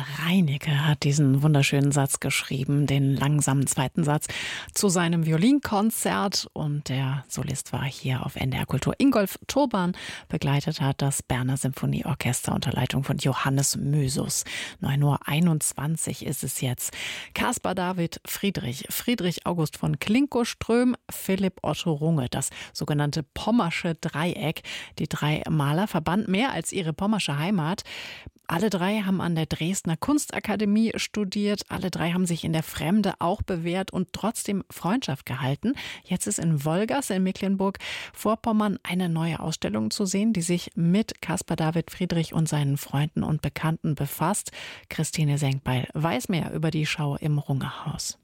Reinecke hat diesen wunderschönen Satz geschrieben, den langsamen zweiten Satz zu seinem Violinkonzert. Und der Solist war hier auf NDR Kultur. Ingolf Turban begleitet hat das Berner Symphonieorchester unter Leitung von Johannes Mösus. 9:21 Uhr ist es jetzt. Caspar David Friedrich, Friedrich August von Klinkoström, Philipp Otto Runge, das sogenannte Pommersche Dreieck. Die drei Maler verband mehr als ihre pommersche Heimat. Alle drei haben an der Dresdner Kunstakademie studiert. Alle drei haben sich in der Fremde auch bewährt und trotzdem Freundschaft gehalten. Jetzt ist in Wolgast in Mecklenburg-Vorpommern eine neue Ausstellung zu sehen, die sich mit Caspar David Friedrich und seinen Freunden und Bekannten befasst. Christine Senkbeil weiß mehr über die Schau im Rungehaus.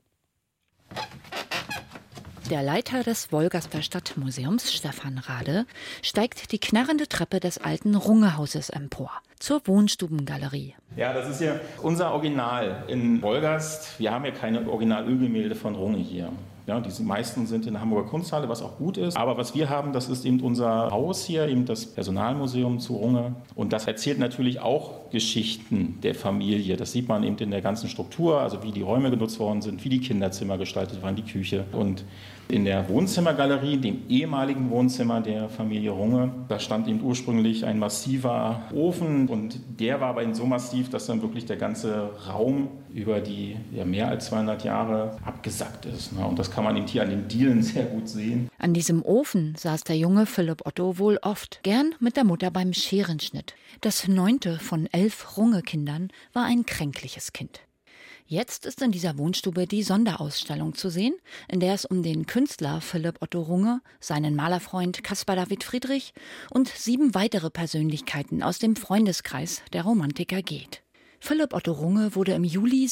Der Leiter des Wolgaster Stadtmuseums, Stefan Rade, steigt die knarrende Treppe des alten Rungehauses empor, zur Wohnstubengalerie. Ja, das ist ja unser Original in Wolgast. Wir haben ja keine Original-Ölgemälde von Runge hier. Ja, die meisten sind in der Hamburger Kunsthalle, was auch gut ist. Aber was wir haben, das ist eben unser Haus hier, eben das Personalmuseum zu Runge. Und das erzählt natürlich auch Geschichten der Familie. Das sieht man eben in der ganzen Struktur, also wie die Räume genutzt worden sind, wie die Kinderzimmer gestaltet waren, die Küche. Und in der Wohnzimmergalerie, dem ehemaligen Wohnzimmer der Familie Runge, da stand eben ursprünglich ein massiver Ofen. Und der war aber eben so massiv, dass dann wirklich der ganze Raum über die mehr als 200 Jahre abgesackt ist. Und das kann man eben hier an den Dielen sehr gut sehen. An diesem Ofen saß der junge Philipp Otto wohl oft, gern mit der Mutter beim Scherenschnitt. Das 9. von 11 Runge-Kindern war ein kränkliches Kind. Jetzt ist in dieser Wohnstube die Sonderausstellung zu sehen, in der es um den Künstler Philipp Otto Runge, seinen Malerfreund Caspar David Friedrich und 7 weitere Persönlichkeiten aus dem Freundeskreis der Romantiker geht. Philipp Otto Runge wurde im Juli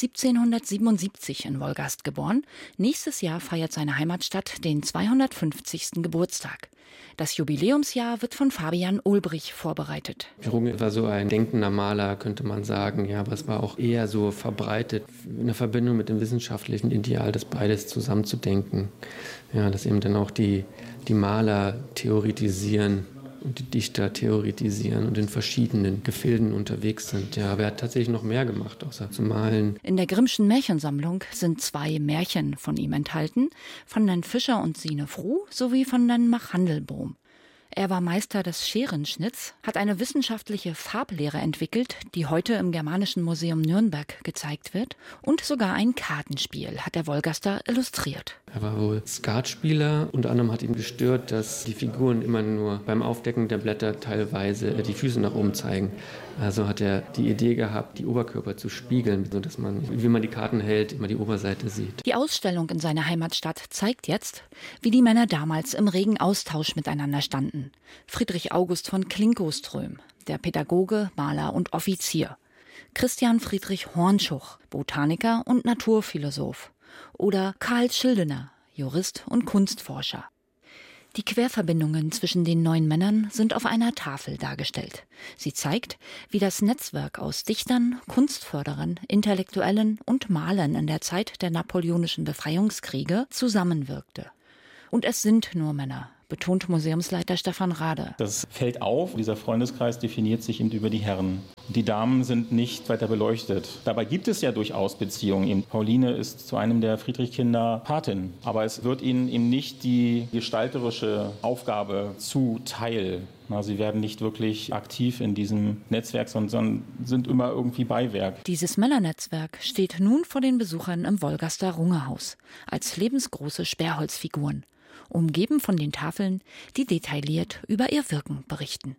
1777 in Wolgast geboren. Nächstes Jahr feiert seine Heimatstadt den 250. Geburtstag. Das Jubiläumsjahr wird von Fabian Ulbrich vorbereitet. Runge war so ein denkender Maler, könnte man sagen. Ja, aber es war auch eher so verbreitet in der Verbindung mit dem wissenschaftlichen Ideal, das beides zusammenzudenken. Ja, dass eben dann auch die Maler theoretisieren und die Dichter theoretisieren und in verschiedenen Gefilden unterwegs sind. Ja, aber er hat tatsächlich noch mehr gemacht, außer zu malen. In der Grimmschen Märchensammlung sind 2 Märchen von ihm enthalten, von den Fischer und Sine Fruh sowie von den Machandelboom. Er war Meister des Scherenschnitts, hat eine wissenschaftliche Farblehre entwickelt, die heute im Germanischen Museum Nürnberg gezeigt wird, und sogar ein Kartenspiel hat der Wolgaster illustriert. Er war wohl Skatspieler. Unter anderem hat ihn gestört, dass die Figuren immer nur beim Aufdecken der Blätter teilweise die Füße nach oben zeigen. Also hat er die Idee gehabt, die Oberkörper zu spiegeln, sodass man, wie man die Karten hält, immer die Oberseite sieht. Die Ausstellung in seiner Heimatstadt zeigt jetzt, wie die Männer damals im regen Austausch miteinander standen. Friedrich August von Klinkoström, der Pädagoge, Maler und Offizier. Christian Friedrich Hornschuch, Botaniker und Naturphilosoph. Oder Karl Schildener, Jurist und Kunstforscher. Die Querverbindungen zwischen den 9 Männern sind auf einer Tafel dargestellt. Sie zeigt, wie das Netzwerk aus Dichtern, Kunstförderern, Intellektuellen und Malern in der Zeit der napoleonischen Befreiungskriege zusammenwirkte. Und es sind nur Männer, betont Museumsleiter Stefan Rade. Das fällt auf, dieser Freundeskreis definiert sich eben über die Herren. Die Damen sind nicht weiter beleuchtet. Dabei gibt es ja durchaus Beziehungen. Pauline ist zu einem der Friedrich-Kinder Patin. Aber es wird ihnen eben nicht die gestalterische Aufgabe zuteil. Sie werden nicht wirklich aktiv in diesem Netzwerk, sondern sind immer irgendwie Beiwerk. Dieses Männernetzwerk steht nun vor den Besuchern im Wolgaster Rungehaus als lebensgroße Sperrholzfiguren, umgeben von den Tafeln, die detailliert über ihr Wirken berichten.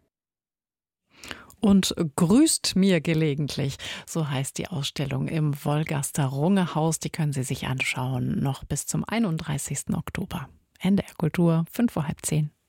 Und grüßt mir gelegentlich, so heißt die Ausstellung im Wolgaster Rungehaus. Die können Sie sich anschauen, noch bis zum 31. Oktober. NDR Kultur, 5:30 Uhr.